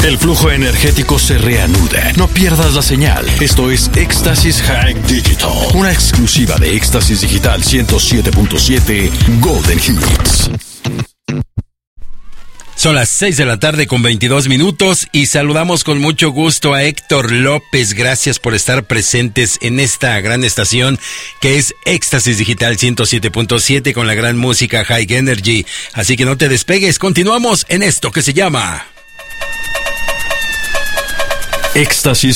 El flujo energético se reanuda. No pierdas la señal. Esto es Éxtasis High Digital, una exclusiva de Éxtasis Digital 107.7 Golden Hits. Son las 6 de la tarde con 22 minutos y saludamos con mucho gusto a Héctor López. Gracias por estar presentes en esta gran estación que es Éxtasis Digital 107.7 con la gran música High Energy. Así que no te despegues, continuamos en esto que se llama Éxtasis